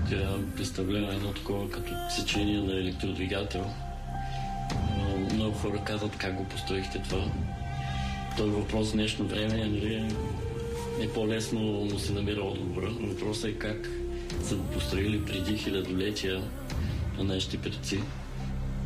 Тя представлява едно такова като сечение на електродвигател. Много хора казват как го построихте това. Той въпрос в днешно време нали, е по-лесно му се намира отговора. Въпросът е как са го построили преди хилядолетия на нашите предци.